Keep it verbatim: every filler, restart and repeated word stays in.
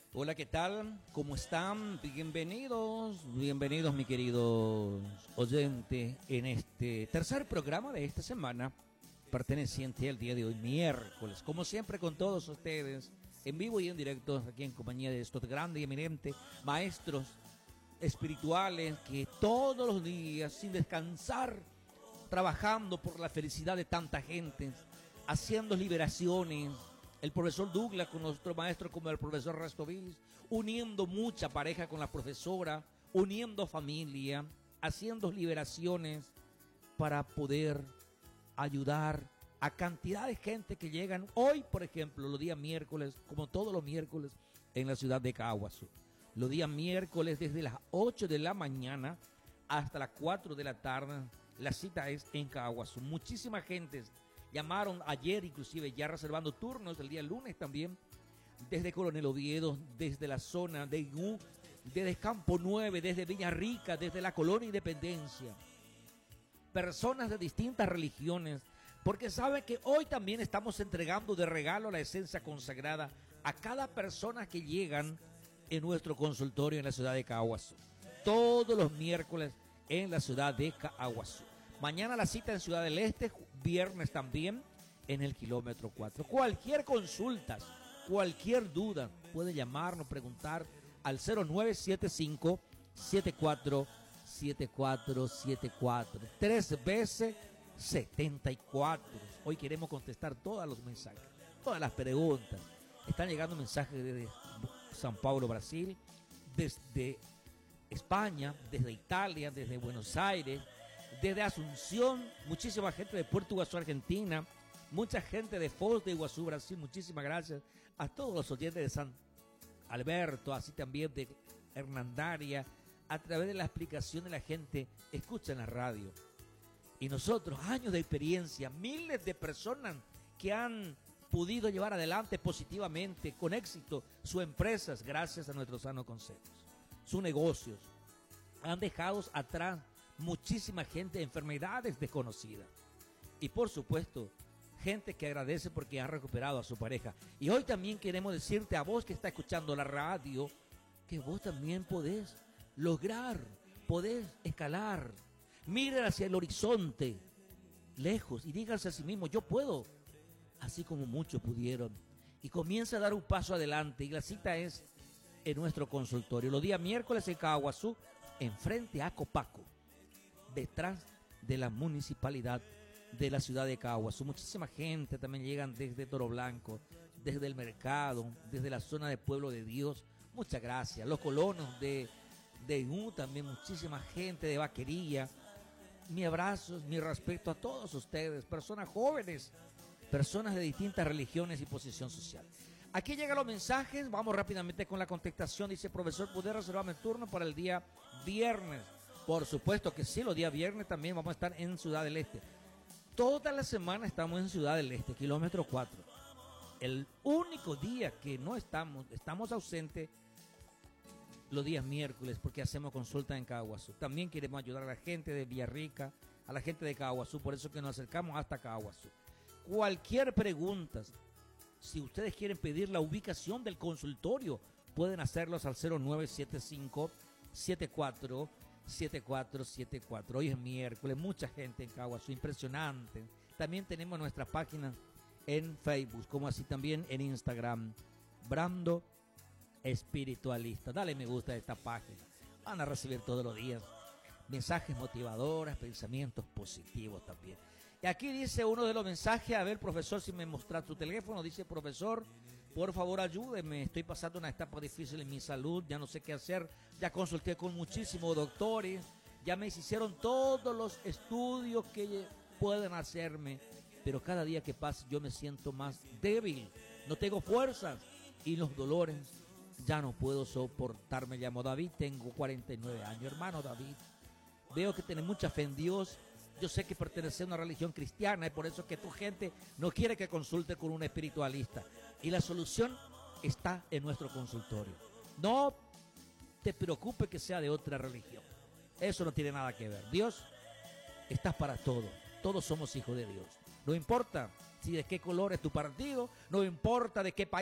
Hola, ¿qué tal? ¿Cómo están? Bienvenidos, bienvenidos mi queridos oyentes en este tercer programa de esta semana, perteneciente al día de hoy, miércoles. Como siempre con todos ustedes, en vivo y en directo, aquí en compañía de estos grandes y eminentes maestros espirituales que todos los días, sin descansar, trabajando por la felicidad de tanta gente, haciendo liberaciones. El profesor Douglas con nuestro maestro como el profesor Restovilis, uniendo mucha pareja con la profesora, uniendo familia, haciendo liberaciones para poder ayudar a cantidad de gente que llegan hoy, por ejemplo, los días miércoles, como todos los miércoles, en la ciudad de Caaguazú. Los días miércoles desde las ocho de la mañana hasta las cuatro de la tarde, la cita es en Caaguazú. Muchísima gente llamaron ayer, inclusive ya reservando turnos el día lunes también, desde Coronel Oviedo, desde la zona de Igú, desde Campo nueve, desde Villarrica, desde la Colonia Independencia. Personas de distintas religiones, porque saben que hoy también estamos entregando de regalo la esencia consagrada a cada persona que llegan en nuestro consultorio en la ciudad de Caaguazú. Todos los miércoles en la ciudad de Caaguazú. Mañana la cita en Ciudad del Este, viernes también en el kilómetro cuatro. Cualquier consulta, cualquier duda, puede llamarnos, preguntar al cero nueve siete cinco, siete cuatro siete cuatro siete cuatro, tres veces setenta y cuatro. Hoy queremos contestar todos los mensajes, todas las preguntas. Están llegando mensajes desde San Paulo, Brasil, desde España, desde Italia, desde Buenos Aires, desde Asunción, muchísima gente de Puerto Iguazú, Argentina, mucha gente de Foz de Iguazú, Brasil. Muchísimas gracias a todos los oyentes de San Alberto, así también de Hernandaria. A través de la explicación de la gente, escuchan la radio. Y nosotros, años de experiencia, miles de personas que han podido llevar adelante positivamente, con éxito, sus empresas, gracias a nuestros sanos consejos, sus negocios. Han dejado atrás muchísima gente, enfermedades desconocidas. Y por supuesto, gente que agradece porque han recuperado a su pareja. Y hoy también queremos decirte a vos que está escuchando la radio, que vos también podés lograr, podés escalar. Mire hacia el horizonte, lejos, y díganse a sí mismo, yo puedo, así como muchos pudieron. Y comienza a dar un paso adelante. Y la cita es en nuestro consultorio. Los días miércoles en Caaguazú, enfrente a Copaco, detrás de la municipalidad de la ciudad de Caaguazú. Muchísima gente también llegan desde Toro Blanco, desde el mercado, desde la zona de Pueblo de Dios. Muchas gracias. Los colonos de, de Igú también, muchísima gente de Vaquería. Mi abrazo, mi respeto a todos ustedes, personas jóvenes, personas de distintas religiones y posición social. Aquí llegan los mensajes, vamos rápidamente con la contestación. Dice, profesor, ¿puede reservarme el turno para el día viernes? Por supuesto que sí, los días viernes también vamos a estar en Ciudad del Este. Toda la semana estamos en Ciudad del Este, kilómetro cuatro. El único día que no estamos, estamos ausentes, los días miércoles, porque hacemos consulta en Caaguazú. También queremos ayudar a la gente de Villarrica, a la gente de Caaguazú, por eso que nos acercamos hasta Caaguazú. Cualquier pregunta, si ustedes quieren pedir la ubicación del consultorio, pueden hacerlos al cero nueve siete cinco, siete cuatro siete cuatro siete cuatro. Hoy es miércoles, mucha gente en Caaguazú, impresionante. También tenemos nuestra página en Facebook, como así también en Instagram, Brando Espiritualista. Dale me gusta a esta página. Van a recibir todos los días mensajes motivadores, pensamientos positivos también. Y aquí dice uno de los mensajes, a ver, profesor, si me mostras tu teléfono. Dice, profesor, por favor ayúdeme, estoy pasando una etapa difícil en mi salud, ya no sé qué hacer, ya consulté con muchísimos doctores, ya me hicieron todos los estudios que pueden hacerme, pero cada día que pasa yo me siento más débil, no tengo fuerzas y los dolores ya no puedo soportar. Me llamo David, tengo cuarenta y nueve años. Hermano David, veo que tenés mucha fe en Dios. Yo sé que pertenece a una religión cristiana y por eso que tu gente no quiere que consulte con un espiritualista. Y la solución está en nuestro consultorio. No te preocupes que sea de otra religión. Eso no tiene nada que ver. Dios está para todo. Todos somos hijos de Dios. No importa si de qué color es tu partido, no importa de qué país